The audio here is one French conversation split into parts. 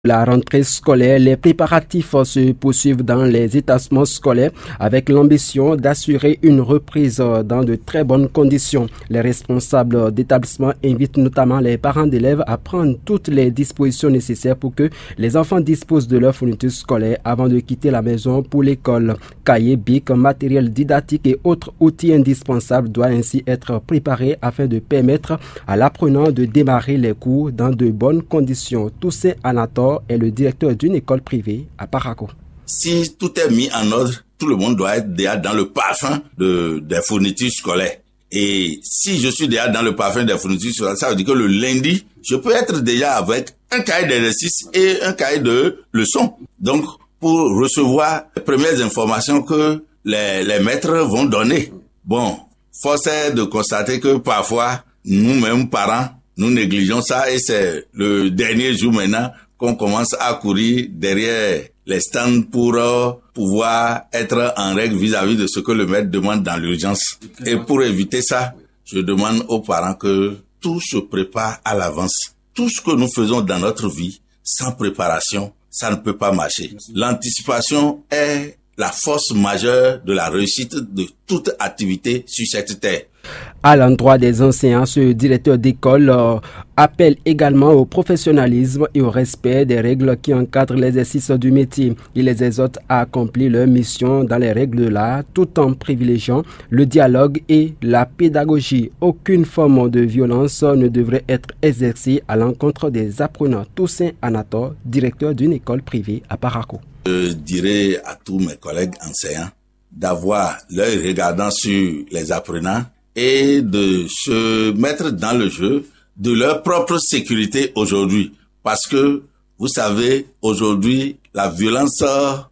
La rentrée scolaire, les préparatifs se poursuivent dans les établissements scolaires avec l'ambition d'assurer une reprise dans de très bonnes conditions. Les responsables d'établissement invitent notamment les parents d'élèves à prendre toutes les dispositions nécessaires pour que les enfants disposent de leur fourniture scolaire avant de quitter la maison pour l'école. Cahiers, bics, matériel didactique et autres outils indispensables doivent ainsi être préparés afin de permettre à l'apprenant de démarrer les cours dans de bonnes conditions. Toussaint Anator est le directeur d'une école privée à Parakou. Si tout est mis en ordre, tout le monde doit être déjà dans le parfum des fournitures scolaires. Et si je suis déjà dans le parfum des fournitures scolaires, ça veut dire que le lundi, je peux être déjà avec un cahier d'exercice et un cahier de leçons. Donc, pour recevoir les premières informations que les maîtres vont donner. Bon, force est de constater que parfois, nous-mêmes, parents, nous négligeons ça et c'est le dernier jour maintenant qu'on commence à courir derrière les stands pour pouvoir être en règle vis-à-vis de ce que le maître demande dans l'urgence. Et pour éviter ça, je demande aux parents que tout se prépare à l'avance. Tout ce que nous faisons dans notre vie, sans préparation, ça ne peut pas marcher. L'anticipation est la force majeure de la réussite de toute activité sur cette terre. À l'endroit des enseignants, ce directeur d'école appelle également au professionnalisme et au respect des règles qui encadrent l'exercice du métier. Il les exhorte à accomplir leur mission dans les règles de l'art tout en privilégiant le dialogue et la pédagogie. Aucune forme de violence ne devrait être exercée à l'encontre des apprenants. Toussaint Anator, directeur d'une école privée à Parakou. Je dirais à tous mes collègues enseignants d'avoir l'œil regardant sur les apprenants et de se mettre dans le jeu de leur propre sécurité aujourd'hui. Parce que, vous savez, aujourd'hui, la violence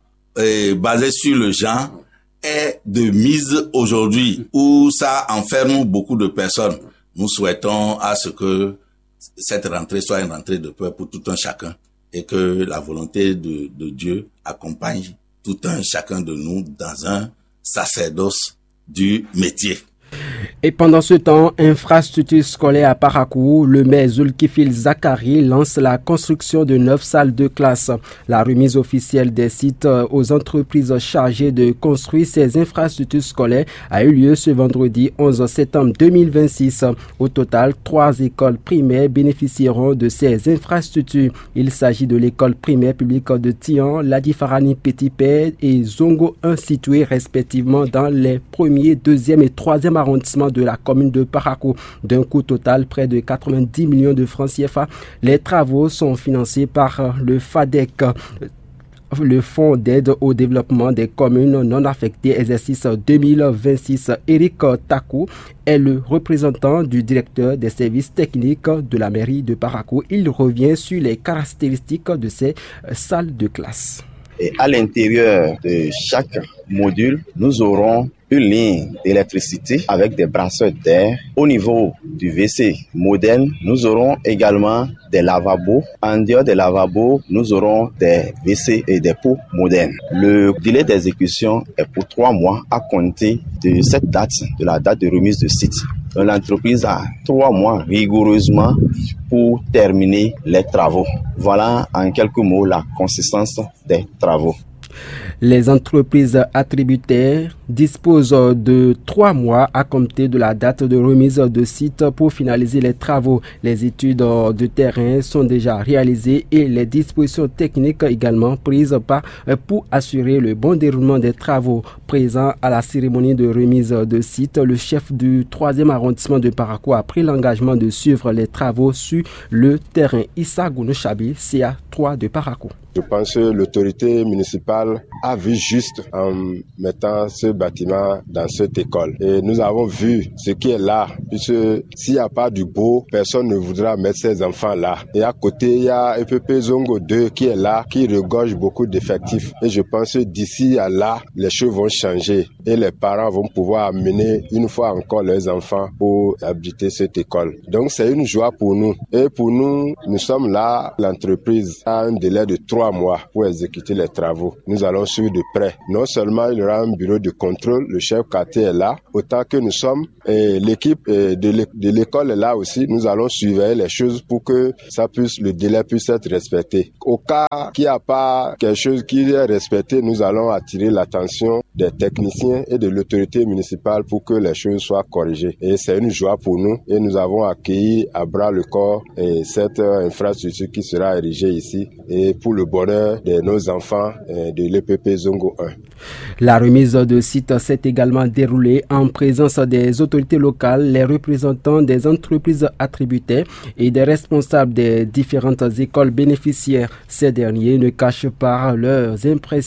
basée sur le genre est de mise aujourd'hui, où ça enferme beaucoup de personnes. Nous souhaitons à ce que cette rentrée soit une rentrée de paix pour tout un chacun et que la volonté de Dieu accompagne tout un chacun de nous dans un sacerdoce du métier. Et pendant ce temps, infrastructure scolaire à Parakou, le maire Zulkifil Zakari lance la construction de 9 salles de classe. La remise officielle des sites aux entreprises chargées de construire ces infrastructures scolaires a eu lieu ce vendredi 11 septembre 2026. Au total, 3 écoles primaires bénéficieront de ces infrastructures. Il s'agit de l'école primaire publique de Tian, Ladi Farani Petit Père et Zongo 1 situés respectivement dans les 1er, 2e et 3e arrondissements de la commune de Parakou. D'un coût total près de 90 millions de francs CFA. Les travaux sont financés par le FADEC, le Fonds d'aide au développement des communes non affectées, exercice 2026. Eric Takou est le représentant du directeur des services techniques de la mairie de Parakou. Il revient sur les caractéristiques de ces salles de classe. Et à l'intérieur de chaque module, nous aurons une ligne d'électricité avec des brasseurs d'air. Au niveau du WC moderne, nous aurons également des lavabos. En dehors des lavabos, nous aurons des WC et des pots modernes. Le délai d'exécution est pour 3 mois à compter de cette date, de la date de remise de site. Donc, l'entreprise a 3 mois rigoureusement pour terminer les travaux. Voilà en quelques mots la consistance des travaux. Les entreprises attributaires disposent de 3 mois à compter de la date de remise de site pour finaliser les travaux. Les études de terrain sont déjà réalisées et les dispositions techniques également prises pour assurer le bon déroulement des travaux. Présent à la cérémonie de remise de site, le chef du 3e arrondissement de Parakou a pris l'engagement de suivre les travaux sur le terrain. Issa Gounouchabi, CA3 de Parakou. Je pense que l'autorité municipale a vu juste en mettant ce bâtiment dans cette école. Et nous avons vu ce qui est là, puisque s'il n'y a pas du beau, personne ne voudra mettre ses enfants là. Et à côté, il y a EPP Zongo 2 qui est là, qui regorge beaucoup d'effectifs. Et je pense que d'ici à là, les choses vont changer. Et les parents vont pouvoir amener une fois encore leurs enfants pour habiter cette école. Donc c'est une joie pour nous. Et pour nous, nous sommes là, l'entreprise a un délai de 3 3 mois pour exécuter les travaux. Nous allons suivre de près. Non seulement il y aura un bureau de contrôle, le chef quartier est là, autant que nous sommes, et l'équipe de l'école est là aussi. Nous allons surveiller les choses pour que le délai puisse être respecté. Au cas qu'il n'y a pas quelque chose qui est respecté, nous allons attirer l'attention des techniciens et de l'autorité municipale pour que les choses soient corrigées. Et c'est une joie pour nous et nous avons accueilli à bras le corps cette infrastructure qui sera érigée ici et pour le bonheur de nos enfants de l'EPP Zongo 1. La remise de site s'est également déroulée en présence des autorités locales, les représentants des entreprises attributaires et des responsables des différentes écoles bénéficiaires. Ces derniers ne cachent pas leurs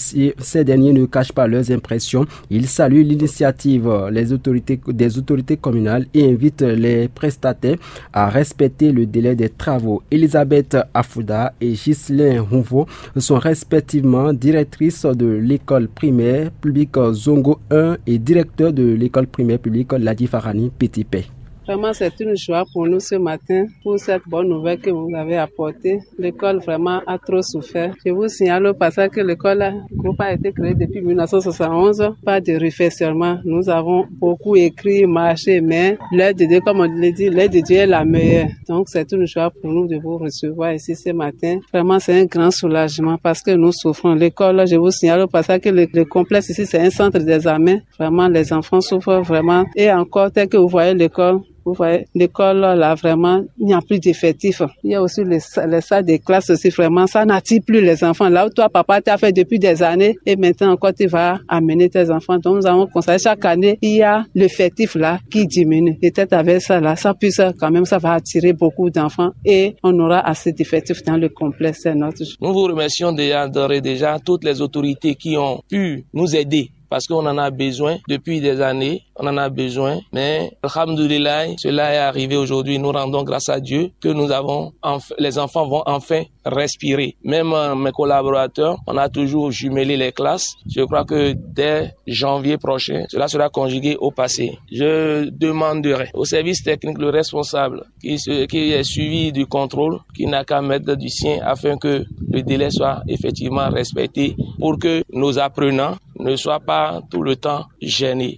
impressions. Ils saluent l'initiative des autorités communales et invitent les prestataires à respecter le délai des travaux. Elisabeth Afouda et Ghislaine Rouveau sont respectivement directrices de l'école primaire publique Zongo 1 et directeur de l'école primaire publique Ladi Farani Petit Paix. Vraiment, c'est une joie pour nous ce matin, pour cette bonne nouvelle que vous avez apportée. L'école vraiment a trop souffert. Je vous signale au passage que l'école groupe a été créée depuis 1971, pas de réfectionnement. Nous avons beaucoup écrit, marché, mais l'aide de Dieu, comme on l'a dit, l'aide de Dieu est la meilleure. Donc, c'est une joie pour nous de vous recevoir ici ce matin. Vraiment, c'est un grand soulagement parce que nous souffrons. L'école, je vous signale au passage que le complexe ici, c'est un centre d'examen. Vraiment, les enfants souffrent vraiment. Et encore, tel que vous voyez l'école, vous voyez, l'école, là, vraiment, il n'y a plus d'effectifs. Il y a aussi les salles de classe aussi, vraiment, ça n'attire plus les enfants. Là où toi, papa, tu as fait depuis des années, et maintenant encore, tu vas amener tes enfants. Donc, nous avons constaté chaque année, il y a l'effectif, là, qui diminue. Et peut-être avec ça, là, ça puisse, quand même, ça va attirer beaucoup d'enfants et on aura assez d'effectifs dans le complexe. Nous vous remercions déjà toutes les autorités qui ont pu nous aider. Parce qu'on en a besoin depuis des années, on en a besoin. Mais, alhamdoulilah, cela est arrivé aujourd'hui. Nous rendons grâce à Dieu que les enfants vont enfin respirer. Même mes collaborateurs, on a toujours jumelé les classes. Je crois que dès janvier prochain, cela sera conjugué au passé. Je demanderai au service technique, le responsable, qui est suivi du contrôle, qui n'a qu'à mettre du sien afin que le délai soit effectivement respecté pour que nos apprenants ne soient pas tout le temps gênés.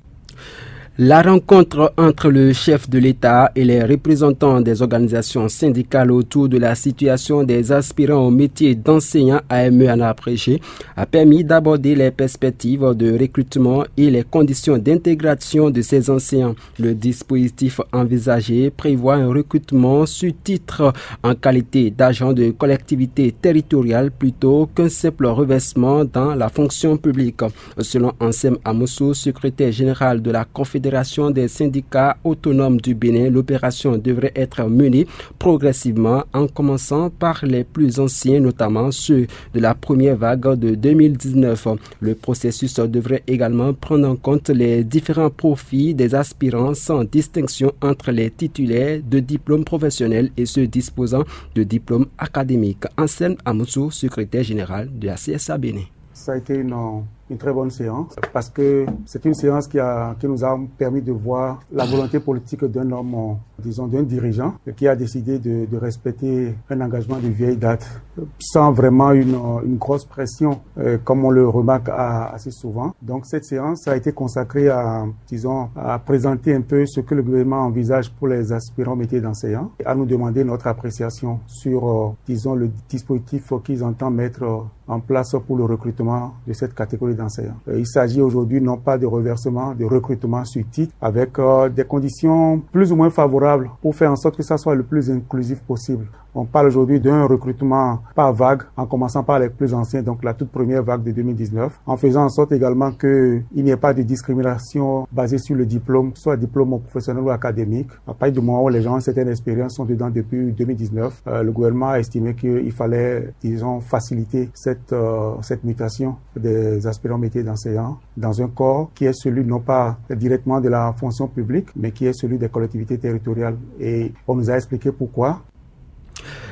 La rencontre entre le chef de l'État et les représentants des organisations syndicales autour de la situation des aspirants au métier d'enseignant AME en abrégé a permis d'aborder les perspectives de recrutement et les conditions d'intégration de ces enseignants. Le dispositif envisagé prévoit un recrutement sur titre en qualité d'agent de collectivité territoriale plutôt qu'un simple revêtement dans la fonction publique. Selon Ansem Amoussou, secrétaire général de la Confédération des syndicats autonomes du Bénin, l'opération devrait être menée progressivement en commençant par les plus anciens, notamment ceux de la première vague de 2019. Le processus devrait également prendre en compte les différents profils des aspirants sans distinction entre les titulaires de diplômes professionnels et ceux disposant de diplômes académiques. Anselme Amoussou, secrétaire général de la CSA Bénin. Ça a été une très bonne séance parce que c'est une séance qui nous a permis de voir la volonté politique d'un homme, disons d'un dirigeant qui a décidé de respecter un engagement de vieille date sans vraiment une grosse pression comme on le remarque assez souvent. Donc cette séance a été consacrée à présenter un peu ce que le gouvernement envisage pour les aspirants au métier d'enseignant et à nous demander notre appréciation sur le dispositif qu'ils entendent mettre en place pour le recrutement de cette catégorie d'enseignants. Il s'agit aujourd'hui non pas de reversement, de recrutement sur titre avec des conditions plus ou moins favorables pour faire en sorte que ça soit le plus inclusif possible. On parle aujourd'hui d'un recrutement par vague, en commençant par les plus anciens, donc la toute première vague de 2019, en faisant en sorte également qu'il n'y ait pas de discrimination basée sur le diplôme, soit diplôme professionnel ou académique. À partir du moment où les gens ont une certaine expérience, sont dedans depuis 2019, le gouvernement a estimé qu'il fallait, faciliter cette mutation des aspirants métiers d'enseignants dans un corps qui est celui non pas directement de la fonction publique, mais qui est celui des collectivités territoriales. Et on nous a expliqué pourquoi.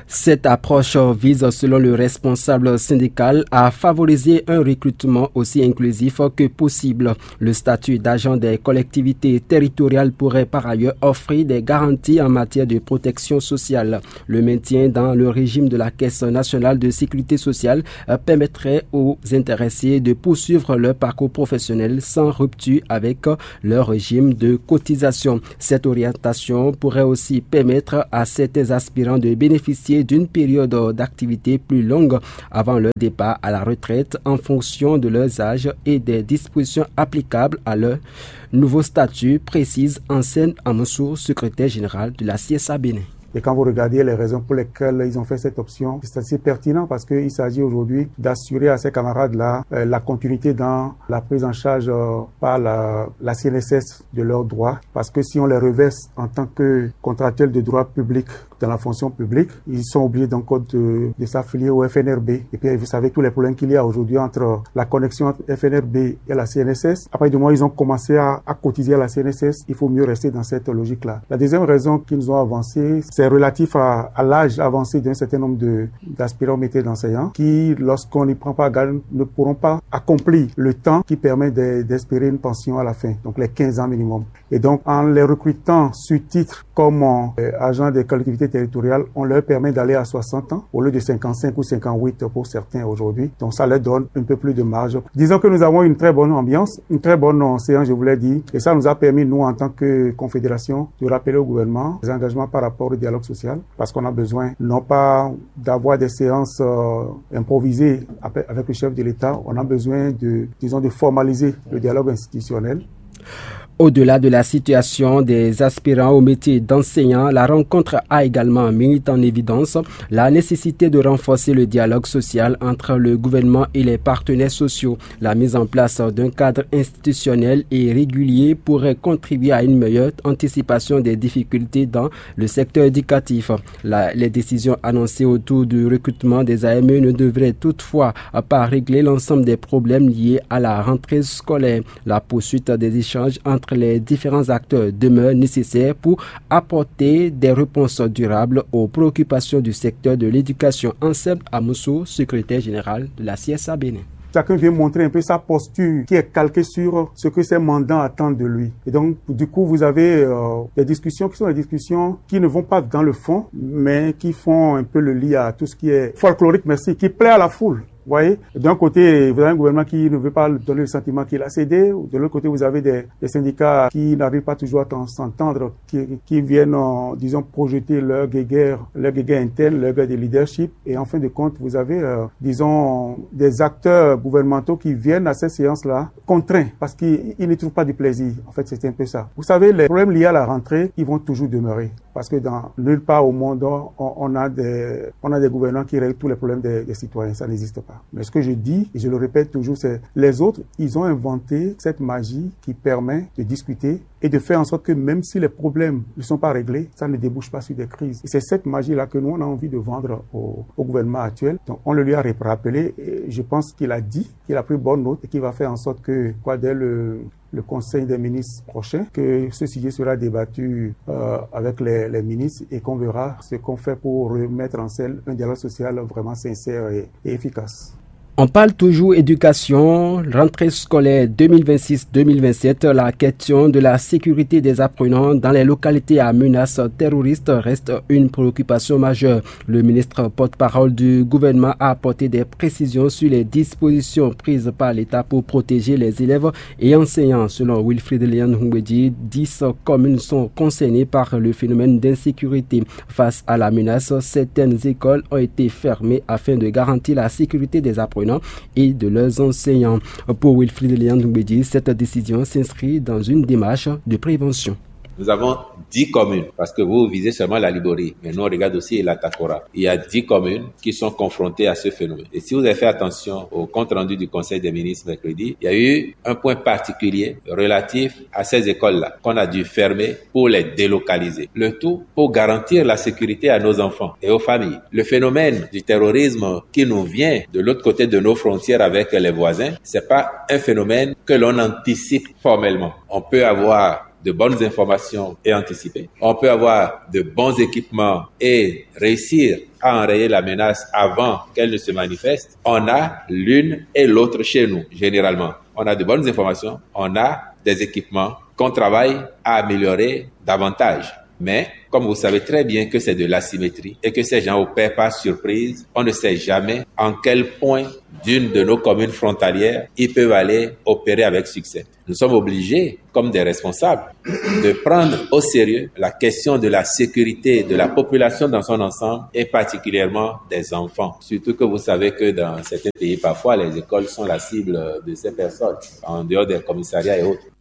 Cette approche vise, selon le responsable syndical, à favoriser un recrutement aussi inclusif que possible. Le statut d'agent des collectivités territoriales pourrait par ailleurs offrir des garanties en matière de protection sociale. Le maintien dans le régime de la Caisse nationale de sécurité sociale permettrait aux intéressés de poursuivre leur parcours professionnel sans rupture avec leur régime de cotisation. Cette orientation pourrait aussi permettre à certains aspirants de bénéficier d'une période d'activité plus longue avant leur départ à la retraite en fonction de leurs âges et des dispositions applicables à leur nouveau statut, précise Ansel Amoussou, secrétaire général de la CSA Bénin. Et quand vous regardez les raisons pour lesquelles ils ont fait cette option, c'est assez pertinent parce qu'il s'agit aujourd'hui d'assurer à ces camarades-là la continuité dans la prise en charge par la CNSS de leurs droits. Parce que si on les reverse en tant que contractuels de droit public dans la fonction publique, ils sont obligés donc de s'affilier au FNRB. Et puis vous savez tous les problèmes qu'il y a aujourd'hui entre la connexion entre FNRB et la CNSS. Après du moment ils ont commencé à cotiser à la CNSS, il faut mieux rester dans cette logique-là. La deuxième raison qu'ils nous ont avancée, c'est relatif à l'âge avancé d'un certain nombre d'aspirants au métier d'enseignant qui, lorsqu'on n'y prend pas garde, ne pourront pas accomplir le temps qui permet d'espérer une pension à la fin, donc les 15 ans minimum. Et donc, en les recrutant sur titre comme agents des collectivités territoriales, on leur permet d'aller à 60 ans au lieu de 55 ou 58 pour certains aujourd'hui. Donc, ça leur donne un peu plus de marge. Disons que nous avons une très bonne ambiance, une très bonne séance, je vous l'ai dit. Et ça nous a permis, nous, en tant que confédération, de rappeler au gouvernement les engagements par rapport au dialogue social, parce qu'on a besoin non pas d'avoir des séances improvisées avec le chef de l'État, on a besoin de formaliser le dialogue institutionnel. Au-delà de la situation des aspirants au métier d'enseignant, la rencontre a également mis en évidence la nécessité de renforcer le dialogue social entre le gouvernement et les partenaires sociaux. La mise en place d'un cadre institutionnel et régulier pourrait contribuer à une meilleure anticipation des difficultés dans le secteur éducatif. Les décisions annoncées autour du recrutement des AME ne devraient toutefois pas régler l'ensemble des problèmes liés à la rentrée scolaire. La poursuite des échanges entre les différents acteurs demeure nécessaire pour apporter des réponses durables aux préoccupations du secteur de l'éducation. Ansel Amoussou, secrétaire général de la CSA Bénin. Chacun vient montrer un peu sa posture qui est calquée sur ce que ses mandants attendent de lui. Et donc, du coup, vous avez des discussions qui sont des discussions qui ne vont pas dans le fond, mais qui font un peu le lit à tout ce qui est folklorique, merci, qui plaît à la foule. Vous voyez, d'un côté, vous avez un gouvernement qui ne veut pas donner le sentiment qu'il a cédé. De l'autre côté, vous avez des syndicats qui n'arrivent pas toujours à s'entendre, qui viennent, disons, projeter leur guéguerre interne, leur guerre de leadership. Et en fin de compte, vous avez, disons, des acteurs gouvernementaux qui viennent à ces séances-là contraints parce qu'ils ne trouvent pas du plaisir. En fait, c'est un peu ça. Vous savez, les problèmes liés à la rentrée, ils vont toujours demeurer. Parce que dans nulle part au monde, on a des gouvernants qui règlent tous les problèmes des citoyens. Ça n'existe pas. Mais ce que je dis, et je le répète toujours, c'est les autres, ils ont inventé cette magie qui permet de discuter et de faire en sorte que même si les problèmes ne sont pas réglés, ça ne débouche pas sur des crises. Et c'est cette magie-là que nous, on a envie de vendre au gouvernement actuel. Donc, on le lui a rappelé et je pense qu'il a dit, qu'il a pris bonne note et qu'il va faire en sorte que, dès le Conseil des ministres prochain, que ce sujet sera débattu avec les ministres et qu'on verra ce qu'on fait pour remettre en scène un dialogue social vraiment sincère et efficace. On parle toujours éducation, rentrée scolaire 2026-2027. La question de la sécurité des apprenants dans les localités à menace terroriste reste une préoccupation majeure. Le ministre porte-parole du gouvernement a apporté des précisions sur les dispositions prises par l'État pour protéger les élèves et enseignants. Selon Wilfried Lian Hungwedi, 10 communes sont concernées par le phénomène d'insécurité. Face à la menace, certaines écoles ont été fermées afin de garantir la sécurité des apprenants et de leurs enseignants. Pour Wilfried Lian Hungwedi, cette décision s'inscrit dans une démarche de prévention. Nous avons 10 communes, parce que vous visez seulement la Liborie, mais nous on regarde aussi la Takora. Il y a 10 communes qui sont confrontées à ce phénomène. Et si vous avez fait attention au compte rendu du Conseil des ministres mercredi, il y a eu un point particulier relatif à ces écoles-là qu'on a dû fermer pour les délocaliser. Le tout pour garantir la sécurité à nos enfants et aux familles. Le phénomène du terrorisme qui nous vient de l'autre côté de nos frontières avec les voisins, c'est pas un phénomène que l'on anticipe formellement. On peut avoir de bonnes informations et anticiper. On peut avoir de bons équipements et réussir à enrayer la menace avant qu'elle ne se manifeste. On a l'une et l'autre chez nous, généralement. On a de bonnes informations, on a des équipements qu'on travaille à améliorer davantage. Mais, comme vous savez très bien que c'est de l'asymétrie et que ces gens opèrent par surprise, on ne sait jamais en quel point d'une de nos communes frontalières ils peuvent aller opérer avec succès. Nous sommes obligés, comme des responsables, de prendre au sérieux la question de la sécurité de la population dans son ensemble et particulièrement des enfants. Surtout que vous savez que dans certains pays, parfois, les écoles sont la cible de ces personnes, en dehors des commissariats et autres.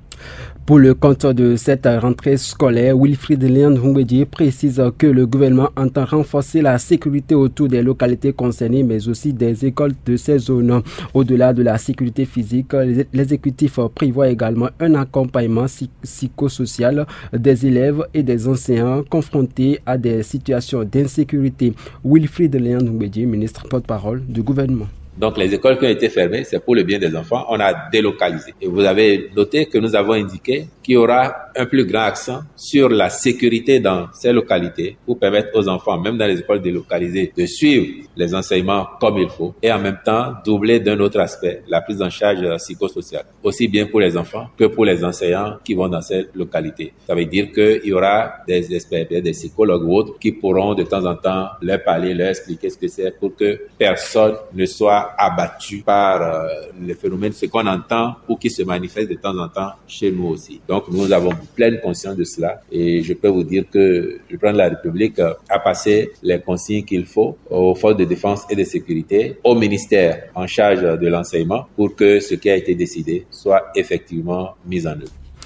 Pour le compte de cette rentrée scolaire, Wilfried Léon-Houmbédié précise que le gouvernement entend renforcer la sécurité autour des localités concernées, mais aussi des écoles de ces zones. Au-delà de la sécurité physique, l'exécutif prévoit également un accompagnement psychosocial des élèves et des enseignants confrontés à des situations d'insécurité. Wilfried Léon-Houmbédié, ministre porte-parole du gouvernement. Donc, les écoles qui ont été fermées, c'est pour le bien des enfants. On a délocalisé. Et vous avez noté que nous avons indiqué qu'il y aura un plus grand accent sur la sécurité dans ces localités pour permettre aux enfants, même dans les écoles délocalisées, de suivre les enseignements comme il faut et en même temps doubler d'un autre aspect la prise en charge psychosociale, aussi bien pour les enfants que pour les enseignants qui vont dans ces localités. Ça veut dire qu'il y aura des experts, des psychologues ou autres qui pourront de temps en temps leur parler, leur expliquer ce que c'est pour que personne ne soit abattu par les phénomènes, ce qu'on entend ou qui se manifeste de temps en temps chez nous aussi. Donc nous avons pleine conscience de cela et je peux vous dire que le président de la République a passé les consignes qu'il faut aux forces de défense et de sécurité, au ministère en charge de l'enseignement pour que ce qui a été décidé soit effectivement mis en œuvre.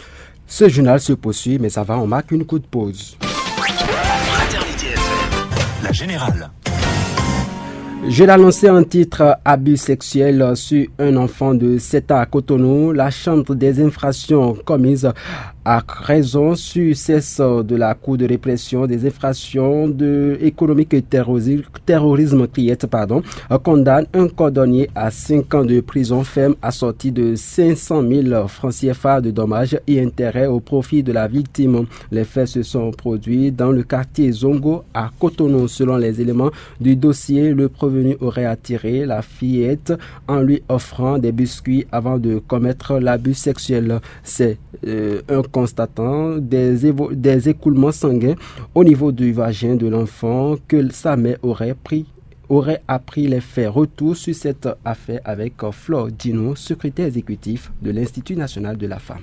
Ce journal se poursuit, mais avant, on marque une courte pause. Fraternité FM, la générale. Je l'ai annoncé en titre, abus sexuel sur un enfant de 7 ans à Cotonou. La Chambre des infractions commises à raison sur cesse de la Cour de répression des infractions économiques et terrorisme condamne un cordonnier à 5 ans de prison ferme assorti de 500 000 francs CFA de dommages et intérêts au profit de la victime. Les faits se sont produits dans le quartier Zongo à Cotonou. Selon les éléments du dossier, le prévenu aurait attiré la fillette en lui offrant des biscuits avant de commettre l'abus sexuel. C'est un constatant des écoulements sanguins au niveau du vagin de l'enfant que sa mère aurait appris les faits. Retour sur cette affaire avec Flore Dino, secrétaire exécutif de l'Institut national de la femme.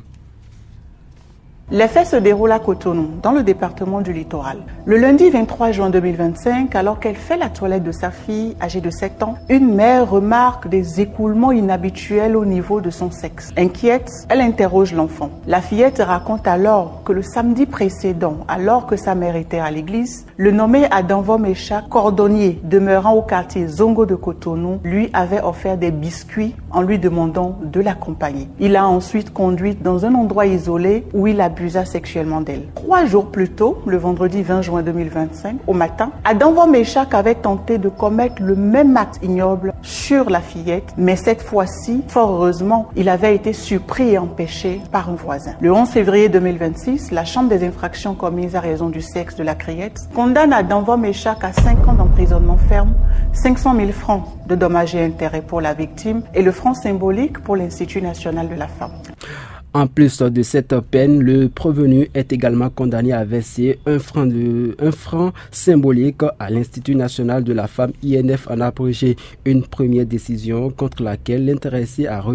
Les faits se déroulent à Cotonou, dans le département du Littoral. Le lundi 23 juin 2025, alors qu'elle fait la toilette de sa fille, âgée de 7 ans, une mère remarque des écoulements inhabituels au niveau de son sexe. Inquiète, elle interroge l'enfant. La fillette raconte alors que le samedi précédent, alors que sa mère était à l'église, le nommé Adanvo Mecha, cordonnier demeurant au quartier Zongo de Cotonou, lui avait offert des biscuits en lui demandant de l'accompagner. Il l'a ensuite conduite dans un endroit isolé où il abusa sexuellement d'elle. 3 jours plus tôt, le vendredi 20 juin 2025, au matin, Adanvo Meshak avait tenté de commettre le même acte ignoble sur la fillette, mais cette fois-ci, fort heureusement, il avait été surpris et empêché par un voisin. Le 11 février 2026, la Chambre des infractions commises à raison du sexe de la criette condamne Adanvo Meshak à 5 ans d'emprisonnement ferme, 500 000 francs de dommages et intérêts pour la victime et le franc symbolique pour l'Institut national de la femme. En plus de cette peine, le prévenu est également condamné à verser un franc symbolique à l'Institut national de la femme. INF en a abrogé une première décision contre laquelle l'intéressé a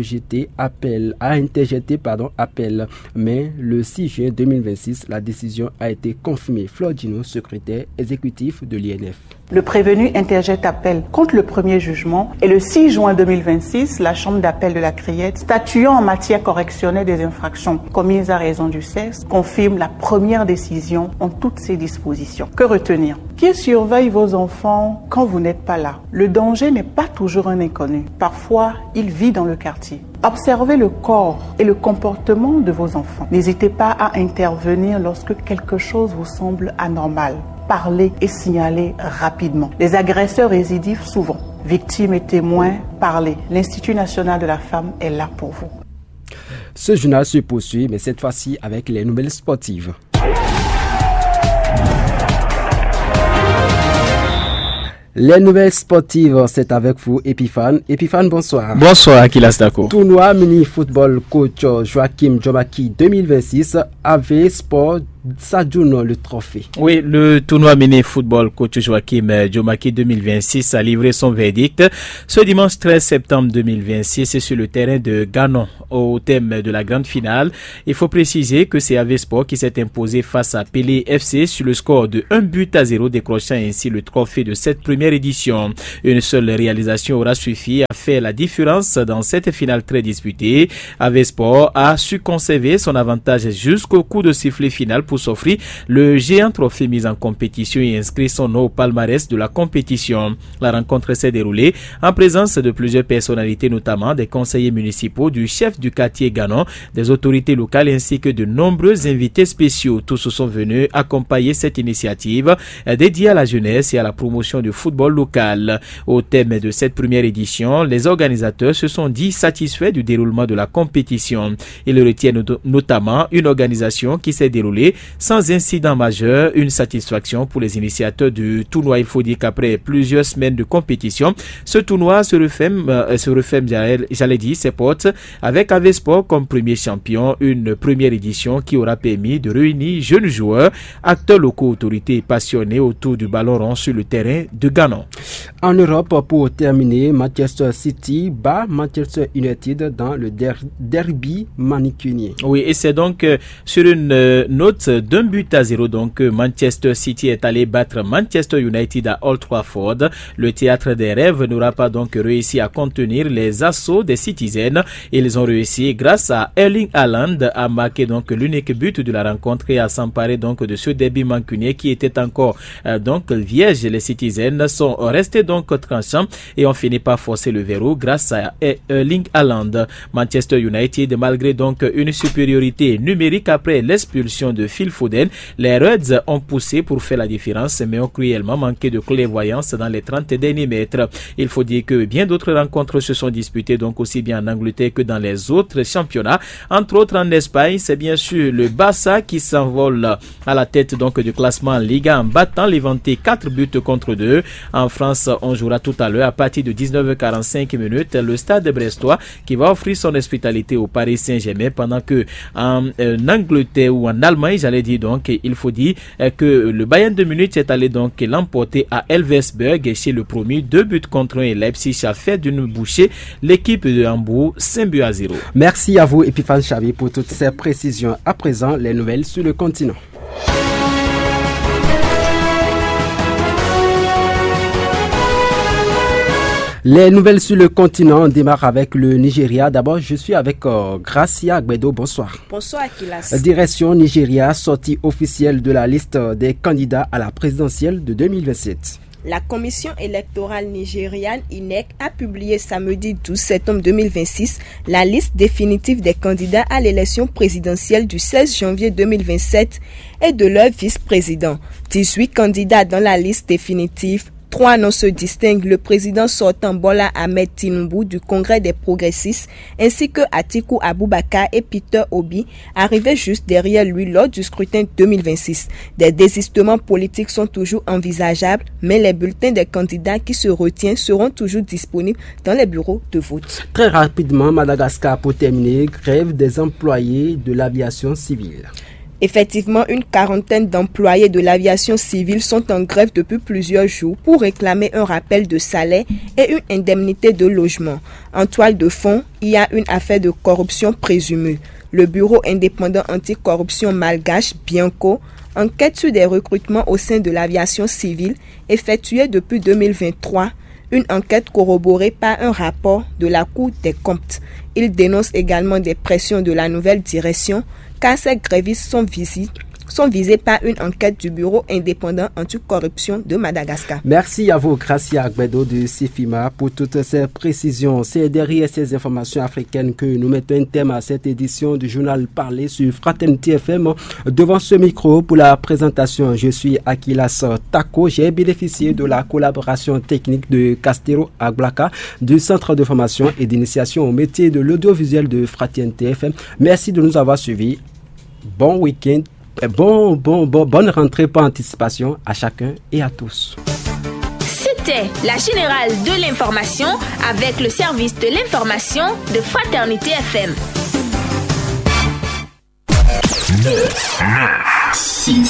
interjeté appel. Mais le 6 juin 2026, la décision a été confirmée. Flore Dino, secrétaire exécutif de l'INF. Le prévenu interjette appel contre le premier jugement et le 6 juin 2026, la Chambre d'appel de la Criette, statuant en matière correctionnelle des infractions commises à raison du sexe, confirme la première décision en toutes ses dispositions. Que retenir? Qui surveille vos enfants quand vous n'êtes pas là? Le danger n'est pas toujours un inconnu. Parfois, il vit dans le quartier. Observez le corps et le comportement de vos enfants. N'hésitez pas à intervenir lorsque quelque chose vous semble anormal. Parler et signaler rapidement. Les agresseurs récidivent souvent. Victimes et témoins, parlez. L'Institut national de la femme est là pour vous. Ce journal se poursuit, mais cette fois-ci avec les nouvelles sportives. Les nouvelles sportives, c'est avec vous, Epiphane. Epiphane, bonsoir. Bonsoir, Akilas Dako. Tournoi mini-football coach Joachim Jomaki 2026, AV Sport s'adjoint le trophée. Oui, le tournoi mini-football coach Joachim Jomaki 2026 a livré son verdict ce dimanche 13 septembre 2026 sur le terrain de Ganon au thème de la grande finale. Il faut préciser que c'est AV Sport qui s'est imposé face à Pelé FC sur le score de 1-0, décrochant ainsi le trophée de cette première édition. Une seule réalisation aura suffi à faire la différence dans cette finale très disputée. AV Sport a su conserver son avantage jusqu'au coup de sifflet final pour s'offrir le géant trophée mis en compétition et inscrit son nom au palmarès de la compétition. La rencontre s'est déroulée en présence de plusieurs personnalités, notamment des conseillers municipaux, du chef du quartier Ganon, des autorités locales ainsi que de nombreux invités spéciaux. Tous sont venus accompagner cette initiative dédiée à la jeunesse et à la promotion du football local. Au thème de cette première édition, les organisateurs se sont dit satisfaits du déroulement de la compétition. Ils retiennent notamment une organisation qui s'est déroulée sans incident majeur, une satisfaction pour les initiateurs du tournoi. Il faut dire qu'après plusieurs semaines de compétition, ce tournoi se refait, j'allais dire, ses portes avec AV Sport comme premier champion, une première édition qui aura permis de réunir jeunes joueurs, acteurs locaux, autorités passionnés autour du ballon rond sur le terrain de Ganon. En Europe, pour terminer, Manchester City bat Manchester United dans le derby manicunien. Oui, et c'est donc sur une note d'1-0 donc Manchester City est allé battre Manchester United à Old Trafford. Le théâtre des rêves n'aura pas donc réussi à contenir les assauts des Citizens. Ils ont réussi grâce à Erling Haaland à marquer donc l'unique but de la rencontre et à s'emparer donc de ce derby mancunien qui était encore donc vierge. Les Citizens sont restés donc tranchants et ont fini par forcer le verrou grâce à Erling Haaland. Manchester United, malgré donc une supériorité numérique après l'expulsion de Phil Foden, les Reds ont poussé pour faire la différence mais ont cruellement manqué de clairvoyance dans les 30 derniers mètres. Il faut dire que bien d'autres rencontres se sont disputées donc aussi bien en Angleterre que dans les autres championnats. Entre autres en Espagne, c'est bien sûr le Barça qui s'envole à la tête donc du classement en Liga en battant l'Éventé 4-2. En France, on jouera tout à l'heure à partir de 19h45 le Stade Brestois qui va offrir son hospitalité au Paris Saint-Germain, pendant que en Angleterre ou en Allemagne, j'allais dire donc, il faut dire que le Bayern de Munich est allé donc l'emporter à Elversberg chez le promu 2-1 et Leipzig a fait d'une bouchée l'équipe de Hambourg 5-0. Merci à vous Epiphane Chavi pour toutes ces précisions. À présent, les nouvelles sur le continent. Les nouvelles sur le continent démarrent avec le Nigeria. D'abord, je suis avec Gracia Agbedo. Bonsoir. Bonsoir, Akilas. Direction Nigeria, sortie officielle de la liste des candidats à la présidentielle de 2027. La commission électorale nigériane INEC a publié samedi 12 septembre 2026 la liste définitive des candidats à l'élection présidentielle du 16 janvier 2027 et de leur vice-président. 18 candidats dans la liste définitive. 3 noms se distinguent, le président sortant Bola Ahmed Tinubu du Congrès des progressistes ainsi que Atiku Abubakar et Peter Obi, arrivés juste derrière lui lors du scrutin 2026. Des désistements politiques sont toujours envisageables, mais les bulletins des candidats qui se retiennent seront toujours disponibles dans les bureaux de vote. Très rapidement, Madagascar pour terminer, grève des employés de l'aviation civile. Effectivement, une quarantaine d'employés de l'aviation civile sont en grève depuis plusieurs jours pour réclamer un rappel de salaire et une indemnité de logement. En toile de fond, il y a une affaire de corruption présumée. Le bureau indépendant anticorruption malgache, Bianco, enquête sur des recrutements au sein de l'aviation civile effectués depuis 2023. Une enquête corroborée par un rapport de la Cour des comptes. Il dénonce également des pressions de la nouvelle direction car ces grévistes sont visibles sont visés par une enquête du Bureau indépendant anticorruption de Madagascar. Merci à vous, Gracia Agbedo de Sifima, pour toutes ces précisions. C'est derrière ces informations africaines que nous mettons un thème à cette édition du journal Parler sur Fraternité FM. Devant ce micro, pour la présentation, je suis Akilas Tako. J'ai bénéficié de la collaboration technique de Castero Aglaka du Centre de formation et d'initiation au métier de l'audiovisuel de Fraternité FM. Merci de nous avoir suivis. Bon week-end, bonne rentrée par anticipation à chacun et à tous. C'était la générale de l'information avec le service de l'information de Fraternité FM. 9, 6,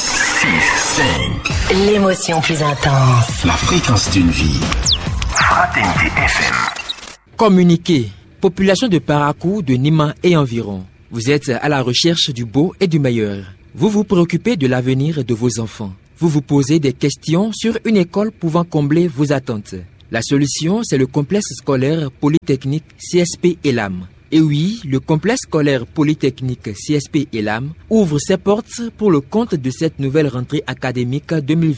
5. L'émotion plus intense. La fréquence d'une vie. Fraternité FM. Communiqué. Population de Parakou, de Nima et environ. Vous êtes à la recherche du beau et du meilleur. Vous vous préoccupez de l'avenir de vos enfants. Vous vous posez des questions sur une école pouvant combler vos attentes. La solution, c'est le complexe scolaire polytechnique CSP Elam. Et oui, le complexe scolaire polytechnique CSP Elam ouvre ses portes pour le compte de cette nouvelle rentrée académique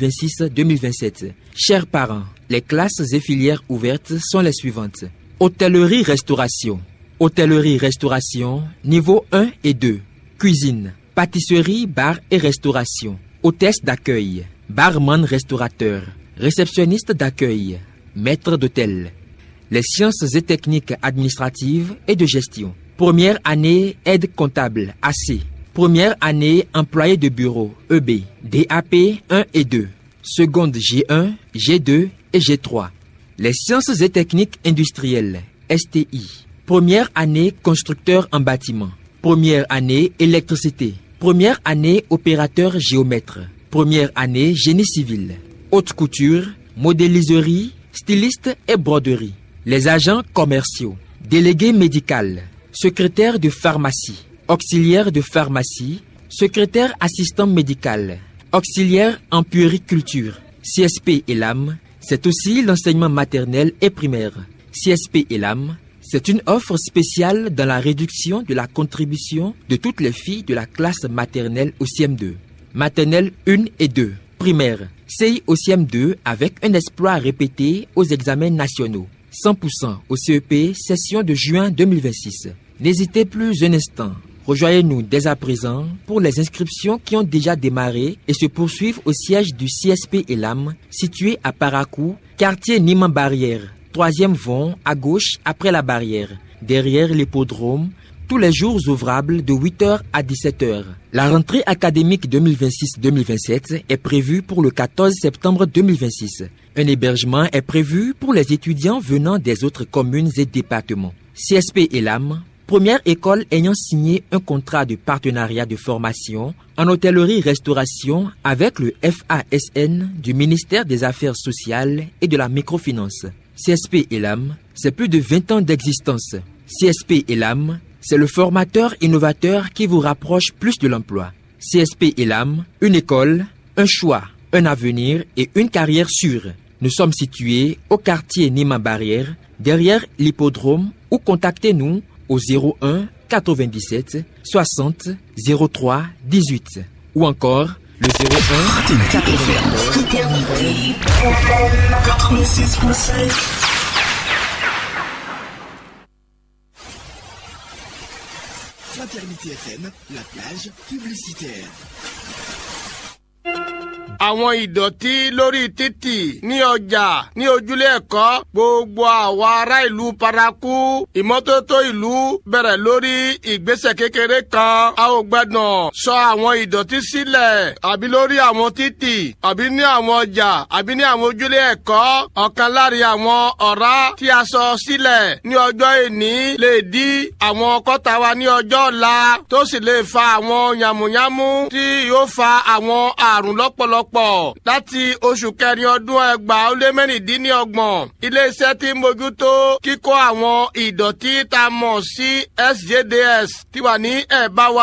2026-2027. Chers parents, les classes et filières ouvertes sont les suivantes. Hôtellerie-restauration. Hôtellerie-restauration, niveau 1 et 2. Cuisine, pâtisserie, bar et restauration. Hôtesse d'accueil, barman-restaurateur, réceptionniste d'accueil, maître d'hôtel. Les sciences et techniques administratives et de gestion. Première année, aide comptable, AC. Première année, employé de bureau, EB, DAP 1 et 2. Seconde G1, G2 et G3. Les sciences et techniques industrielles, STI. Première année, constructeur en bâtiment. Première année, électricité. Première année, opérateur géomètre. Première année, génie civil. Haute couture, modéliserie, styliste et broderie. Les agents commerciaux. Délégué médical. Secrétaire de pharmacie. Auxiliaire de pharmacie. Secrétaire assistant médical. Auxiliaire en puériculture. CSP Elam. C'est aussi l'enseignement maternel et primaire. CSP Elam. C'est une offre spéciale dans la réduction de la contribution de toutes les filles de la classe maternelle au CM2. Maternelle 1 et 2. Primaire. CI au CM2 avec un exploit répété aux examens nationaux. 100% au CEP, session de juin 2026. N'hésitez plus un instant. Rejoignez-nous dès à présent pour les inscriptions qui ont déjà démarré et se poursuivent au siège du CSP Elam, situé à Parakou, quartier Niman Barrière. 3e vont à gauche après la barrière, derrière l'hippodrome, tous les jours ouvrables de 8h à 17h. La rentrée académique 2026-2027 est prévue pour le 14 septembre 2026. Un hébergement est prévu pour les étudiants venant des autres communes et départements. CSP Elam, première école ayant signé un contrat de partenariat de formation en hôtellerie-restauration avec le FASN du ministère des Affaires sociales et de la microfinance. CSP Elam, c'est plus de 20 ans d'existence. CSP Elam, c'est le formateur innovateur qui vous rapproche plus de l'emploi. CSP Elam, une école, un choix, un avenir et une carrière sûre. Nous sommes situés au quartier Niman Barrière, derrière l'hippodrome, ou contactez-nous au 01 97 60 03 18 ou encore le 01 Fraternité FM, la plage publicitaire. Àwọn ìdọ̀tí lórí títì ní ọjà ní ojúlé ẹ̀kọ́ gbogbo àwa ará ìlú Parakou ìmọ́tótó ìlú bẹ̀rẹ̀ lórí ìgbésẹ̀ kékeré kan. A ò gbẹ́dàn sọ àwọn ìdọ̀tí sílẹ̀ àbí lórí àwọn títì àbí ní àwọn ọjà àbí ní àwọn ojúlé ẹ̀kọ́. Ọ̀kan láàrin àwọn ọ̀rá tí a sọ sílẹ̀ ní ọjọ́ èní lè dí àwọn kọ́tà wa ní ọjọ́ ọ̀la tó sì lè fa àwọn yàmùyàmù tí yóò fa àwọn àrùn lọ́pọ̀lọpọ̀. Láti oṣù kẹrin ọdún 2016, ilé-iṣẹ́ tí ń mójútó kíkó àwọn ìdọ̀tí tá a mọ̀ sí SJDS ti wà ní ẹ̀bá wa.